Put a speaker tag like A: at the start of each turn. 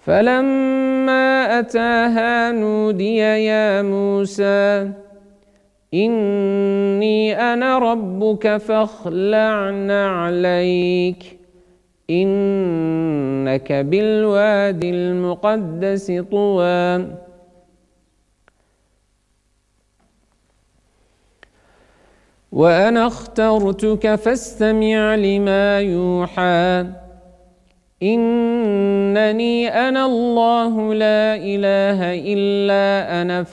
A: فلما أتاها نودي يا موسى إني أنا ربك فاخلع نعليك إنك بالوادي المقدس طوى وأنا اخترتك فاستمع لما يوحى إنني أنا الله لا إله إلا أنا